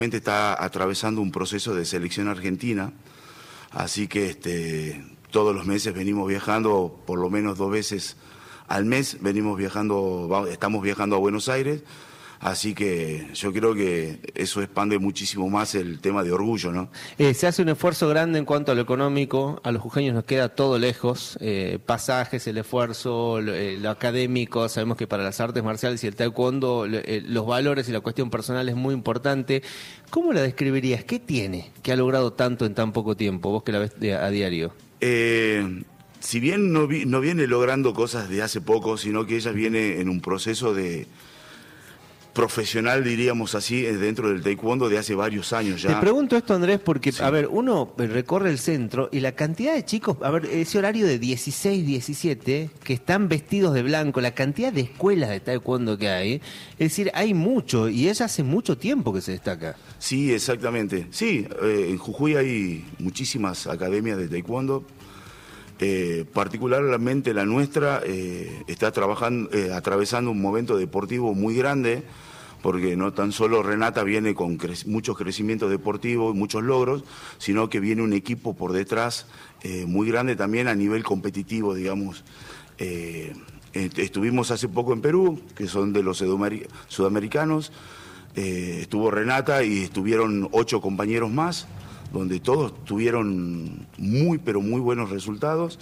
está atravesando un proceso de selección argentina, así que todos los meses venimos viajando, por lo menos 2 veces al mes venimos viajando, estamos viajando a Buenos Aires, así que yo creo que eso expande muchísimo más el tema de orgullo, ¿no? Se hace un esfuerzo grande en cuanto a lo económico, a los jujeños nos queda todo lejos, pasajes, el esfuerzo, lo académico, sabemos que para las artes marciales y el taekwondo los valores y la cuestión personal es muy importante. ¿Cómo la describirías? ¿Qué tiene que ha logrado tanto en tan poco tiempo, vos que la ves a diario? Si bien no viene logrando cosas de hace poco, sino que ella viene en un proceso de profesional, diríamos así, dentro del taekwondo de hace varios años ya. Te pregunto esto, Andrés, porque, sí. A ver, uno recorre el centro y la cantidad de chicos, a ver, ese horario de 16, 17, que están vestidos de blanco, la cantidad de escuelas de taekwondo que hay, es decir, hay mucho, y ella hace mucho tiempo que se destaca. Sí, exactamente. Sí, en Jujuy hay muchísimas academias de taekwondo. Particularmente la nuestra está atravesando un momento deportivo muy grande, porque no tan solo Renata viene con muchos crecimientos deportivos y muchos logros, sino que viene un equipo por detrás muy grande también a nivel competitivo, digamos. Estuvimos hace poco en Perú, que son de los sudamericanos, estuvo Renata y estuvieron 8 compañeros más, donde todos tuvieron pero muy buenos resultados.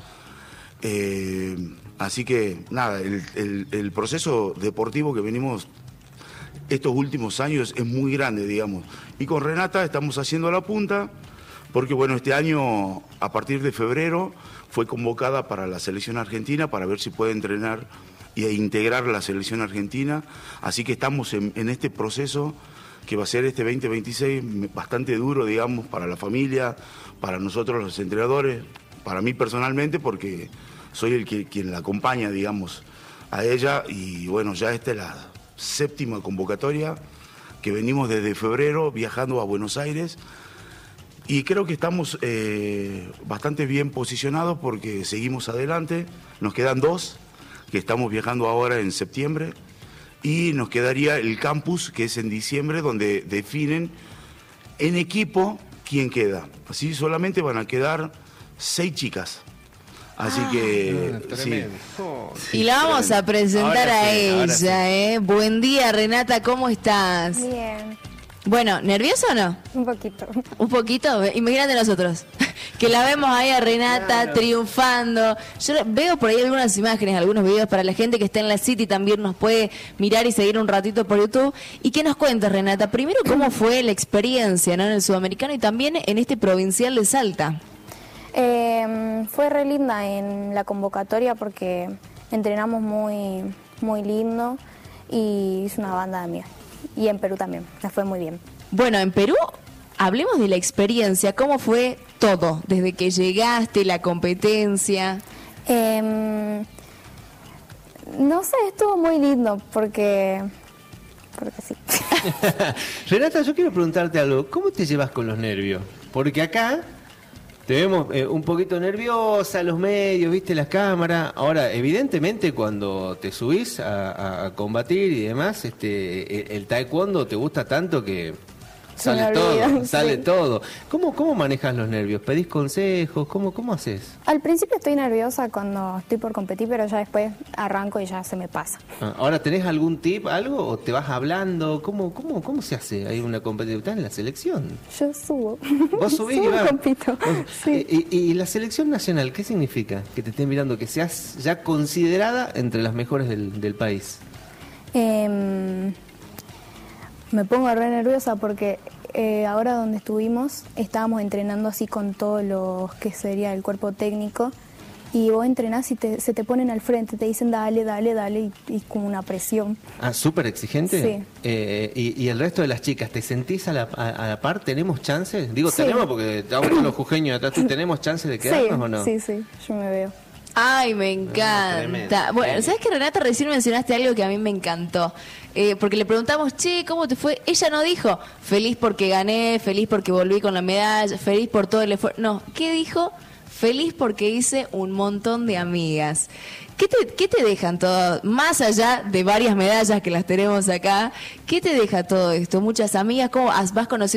Así que, nada, el proceso deportivo que venimos estos últimos años es muy grande, digamos. Y con Renata estamos haciendo la punta, porque, bueno, este año, a partir de febrero, fue convocada para la selección argentina para ver si puede entrenar e integrar la selección argentina. Así que estamos en este proceso que va a ser este 2026 bastante duro, digamos, para la familia, para nosotros los entrenadores, para mí personalmente, porque soy quien la acompaña, digamos, a ella. Y bueno, ya esta es la 7ª convocatoria que venimos desde febrero viajando a Buenos Aires. Y creo que estamos bastante bien posicionados porque seguimos adelante. Nos quedan 2 que estamos viajando ahora en septiembre. Y nos quedaría el campus, que es en diciembre, donde definen en equipo quién queda. Así solamente van a quedar 6 chicas. Así que sí. Y la vamos a presentar a ella, Buen día, Renata, ¿cómo estás? Bien. Bueno, ¿nerviosa o no? Un poquito. ¿Un poquito? Imagínate nosotros, que la vemos ahí a Renata triunfando. Yo veo por ahí algunas imágenes, algunos videos para la gente que está en la City, también nos puede mirar y seguir un ratito por YouTube. ¿Y qué nos cuentas, Renata? Primero, ¿cómo fue la experiencia, ¿no?, en el Sudamericano y también en este Provincial de Salta? Fue re linda en la convocatoria porque entrenamos muy, muy lindo y hizo una banda mía. Y en Perú también, nos fue muy bien. Bueno, en Perú, hablemos de la experiencia. ¿Cómo fue todo? Desde que llegaste, la competencia. No sé, estuvo muy lindo porque sí. Renata, yo quiero preguntarte algo. ¿Cómo te llevas con los nervios? Porque acá te vemos un poquito nerviosa, los medios, viste, las cámaras. Ahora, evidentemente, cuando te subís a combatir y demás, el taekwondo te gusta tanto que sale todo. ¿Cómo manejas los nervios? ¿Pedís consejos? ¿Cómo haces? Al principio estoy nerviosa cuando estoy por competir, pero ya después arranco y ya se me pasa. Ahora, ¿tenés algún tip, algo? ¿O te vas hablando? ¿Cómo se hace? ¿Hay una competición? ¿Estás en la selección? Yo subo. ¿Vos subís? Subo y compito. Sí. ¿Y la selección nacional qué significa? Que te estén mirando, que seas ya considerada entre las mejores del país. Me pongo re nerviosa porque ahora donde estuvimos estábamos entrenando así con todos los que sería el cuerpo técnico y vos entrenás y se te ponen al frente, te dicen dale y como una presión. Ah, ¿súper exigente? Sí. ¿Y el resto de las chicas, te sentís a la par? ¿Tenemos chances? Digo, sí. Tenemos porque estamos todos los jujeños atrás. ¿Tenemos chances de quedarnos o no? Sí, yo me veo. Ay, me encanta. Bueno, ¿sabes qué, Renata? Recién mencionaste algo que a mí me encantó. Porque le preguntamos, ¿cómo te fue? Ella no dijo, feliz porque gané, feliz porque volví con la medalla, feliz por todo el esfuerzo. No, ¿qué dijo? Feliz porque hice un montón de amigas. ¿Qué te dejan todo? Más allá de varias medallas que las tenemos acá, ¿qué te deja todo esto? Muchas amigas, ¿cómo vas conociendo?